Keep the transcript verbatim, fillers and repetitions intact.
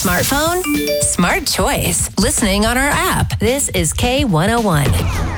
smartphone? Smart choice. Listening on our app. This is K one oh one.